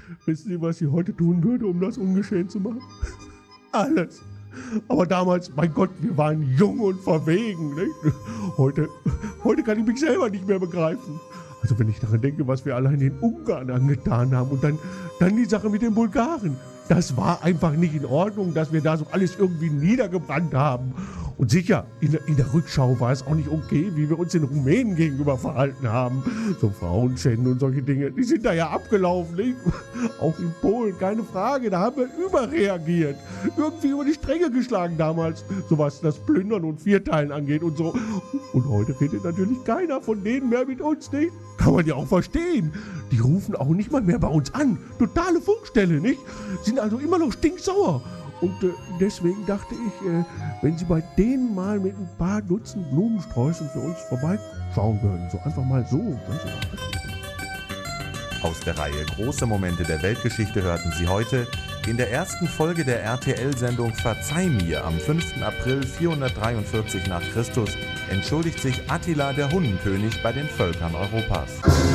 Wissen Sie, was ich heute tun würde, um das ungeschehen zu machen? Alles. Aber damals, mein Gott, wir waren jung und verwegen. Nicht? Heute kann ich mich selber nicht mehr begreifen. Also wenn ich daran denke, was wir allein den Ungarn angetan haben und dann die Sache mit den Bulgaren. Das war einfach nicht in Ordnung, dass wir da so alles irgendwie niedergebrannt haben. Und sicher, in der Rückschau war es auch nicht okay, wie wir uns den Rumänen gegenüber verhalten haben. So Frauenschänden und solche Dinge, die sind da ja abgelaufen. Nicht? Auch in Polen, keine Frage, da haben wir überreagiert. Irgendwie über die Stränge geschlagen damals, so was das Plündern und Vierteilen angeht und so. Und heute redet natürlich keiner von denen mehr mit uns, nicht? Kann man ja auch verstehen. Die rufen auch nicht mal mehr bei uns an. Totale Funkstelle, nicht? Sind also immer noch stinksauer. Und deswegen dachte ich, wenn Sie bei denen mal mit ein paar Dutzend Blumensträußen für uns vorbeischauen würden. So einfach mal so. Ganz Aus der Reihe Große Momente der Weltgeschichte hörten Sie heute: In der ersten Folge der RTL-Sendung Verzeih mir am 5. April 443 nach Christus entschuldigt sich Attila der Hunnenkönig bei den Völkern Europas.